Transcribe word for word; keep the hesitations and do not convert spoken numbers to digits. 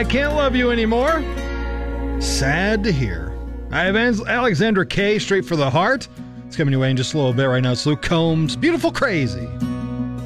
I can't love you anymore. Sad to hear. I have Alexandra Kay, Straight for the Heart. It's coming your way in just a little bit right now. It's Luke Combs, Beautiful Crazy.